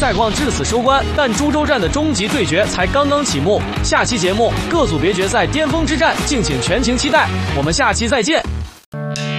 赛况至此收官，但株洲站的终极对决才刚刚起幕。下期节目各组别决赛巅峰之战，敬请全情期待。我们下期再见。